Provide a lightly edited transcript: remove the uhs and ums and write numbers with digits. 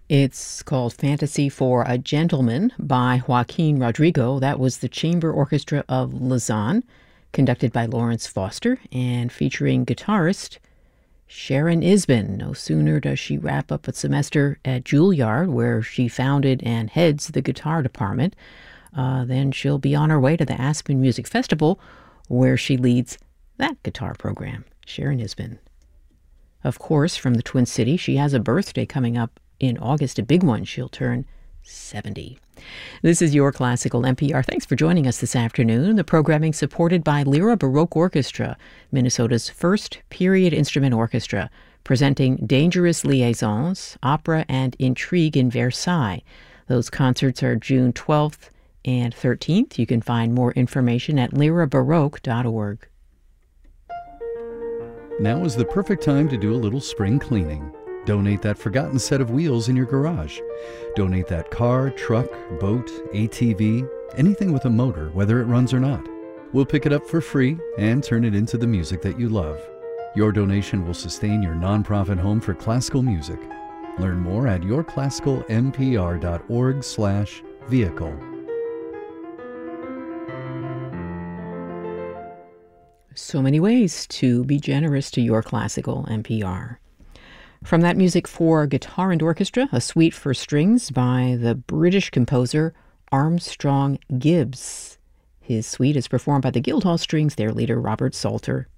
It's called Fantasy for a Gentleman by Joaquin Rodrigo. That was the Chamber Orchestra of Lausanne, conducted by Lawrence Foster and featuring guitarist Sharon Isbin. No sooner does she wrap up a semester at Juilliard, where she founded and heads the guitar department, then she'll be on her way to the Aspen Music Festival, where she leads that guitar program. Sharon Isbin. Of course, from the Twin Cities, she has a birthday coming up in August, a big one. She'll turn 70. This is Your Classical NPR. Thanks for joining us this afternoon. The programming supported by Lyra Baroque Orchestra, Minnesota's first period instrument orchestra, presenting Dangerous Liaisons, Opera, and Intrigue in Versailles. Those concerts are June 12th and 13th. You can find more information at lyrabaroque.org. Now is the perfect time to do a little spring cleaning. Donate that forgotten set of wheels in your garage. Donate that car, truck, boat, ATV, anything with a motor, whether it runs or not. We'll pick it up for free and turn it into the music that you love. Your donation will sustain your nonprofit home for classical music. Learn more at yourclassicalnpr.org/vehicle. So many ways to be generous to Your Classical NPR. From that music for guitar and orchestra, a suite for strings by the British composer Armstrong Gibbs. His suite is performed by the Guildhall Strings, their leader Robert Salter.